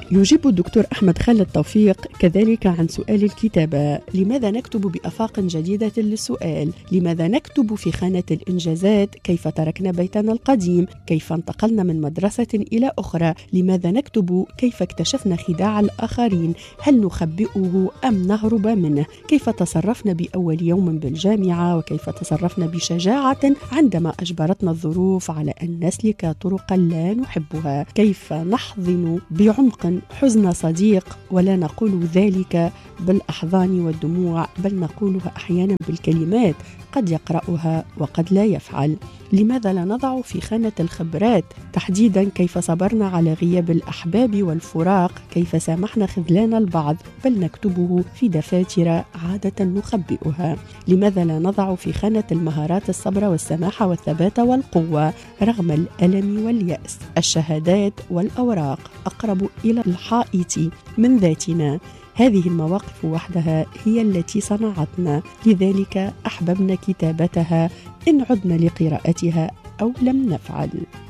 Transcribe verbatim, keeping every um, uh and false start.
يجيب الدكتور أحمد خالد توفيق كذلك عن سؤال الكتابة: لماذا نكتب بآفاق جديدة للسؤال؟ لماذا نكتب في خانة الإنجازات؟ كيف تركنا بيتنا القديم؟ كيف انتقلنا من مدرسة إلى أخرى؟ لماذا نكتب كيف اكتشفنا خداع الآخرين؟ هل نخبئه أم نهرب منه؟ كيف تصرفنا بأول يوم بالجامعة؟ وكيف تصرفنا بشجاعة عندما أجبرتنا الظروف على أن نسلك طرقا لا نحبها؟ كيف نحضن بعمق حزن صديق ولا نقول ذلك بالأحضان والدموع، بل نقولها أحيانا بالكلمات قد يقرأها وقد لا يفعل؟ لماذا لا نضع في خانة الخبرات تحديدا كيف صبرنا على غياب الأحباب والفراق؟ كيف سامحنا خذلان البعض؟ بل نكتبه في دفاتر عادة نخبئها. لماذا لا نضع في خانة المهارات الصبر والسماحة والثبات والقوة رغم الألم واليأس؟ الشهادات والأوراق أقرب إلى الحائط من ذاتنا. هذه المواقف وحدها هي التي صنعتنا، لذلك أحببنا كتابتها إن عدنا لقراءتها أو لم نفعل.